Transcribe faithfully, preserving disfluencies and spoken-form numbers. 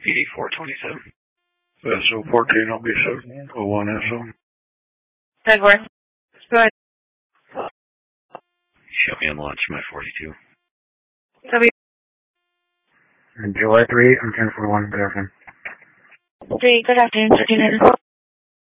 P D four twenty-seven. S O fourteen, I'll be seven oh one S O. Edward. Go ahead. Show me on launch, my forty-two. W. July three, I'm ten forty-one, good afternoon. three, good afternoon, thirteen hundred.